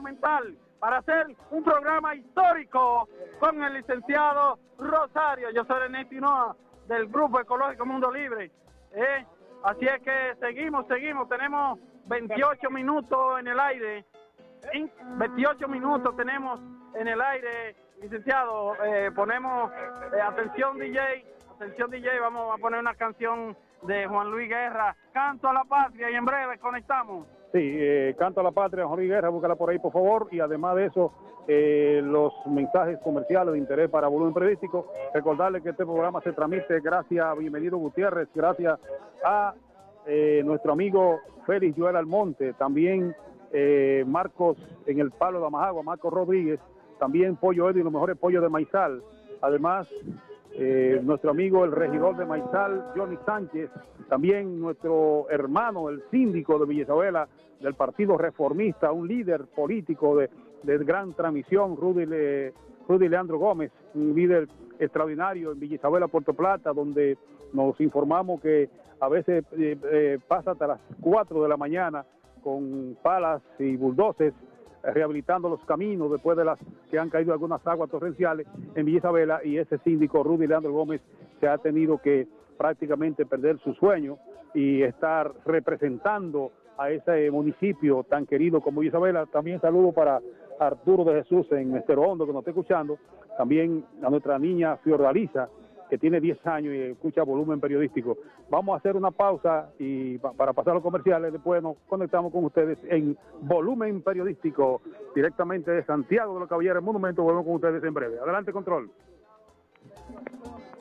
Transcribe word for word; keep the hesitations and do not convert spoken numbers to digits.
Monumental para hacer un programa histórico con el licenciado Rosario. Yo soy Ernesto Hinoa del Grupo Ecológico Mundo Libre. ¿eh? Así es que seguimos, seguimos. Tenemos veintiocho minutos en el aire. veintiocho minutos tenemos en el aire, licenciado. Eh, ponemos, eh, atención D J, atención D J, vamos a poner una canción de Juan Luis Guerra, Canto a la Patria, y en breve conectamos. Sí, eh, Canto a la Patria, Juan Luis Guerra, búscala por ahí, por favor, y además de eso, eh, los mensajes comerciales de interés para Volumen Periodístico. Recordarles que este programa se transmite gracias a Bienvenido Gutiérrez, gracias a eh, nuestro amigo Félix Joel Almonte, también eh, Marcos en el Palo de Amajagua, Marcos Rodríguez, también Pollo Eddie, los mejores pollos de Maizal, además Eh, nuestro amigo el regidor de Maizal, Johnny Sánchez, también nuestro hermano, el síndico de Villa Isabela, del Partido Reformista, un líder político de, de gran transmisión, Rudy, Le, Rudy Leandro Gómez, un líder extraordinario en Villa Isabela, Puerto Plata, donde nos informamos que a veces eh, eh, pasa hasta las cuatro de la mañana con palas y bulldozers, rehabilitando los caminos después de las que han caído algunas aguas torrenciales en Villa Isabela, y ese síndico Rudy Leandro Gómez se ha tenido que prácticamente perder su sueño y estar representando a ese municipio tan querido como Villa Isabela. También saludo para Arturo de Jesús en Estero Hondo, que nos está escuchando, también a nuestra niña Fiordalisa, que tiene diez años y escucha Volumen Periodístico. Vamos a hacer una pausa y para pasar a los comerciales, después nos conectamos con ustedes en Volumen Periodístico, directamente de Santiago de los Caballeros, Monumento. Volvemos con ustedes en breve. Adelante, control.